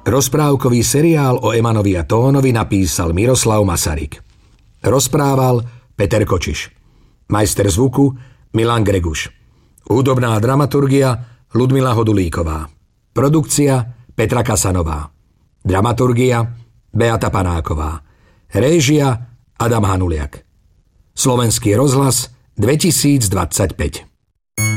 Rozprávkový seriál o Emanovi a Tónovi napísal Miroslav Masaryk. Rozprával Peter Kočiš. Majster zvuku Milan Greguš. Hudobná dramaturgia Ľudmila Hodulíková. Produkcia Petra Kasanová. Dramaturgia Beata Panáková. Réžia Adam Hanuliak. Slovenský rozhlas 2025.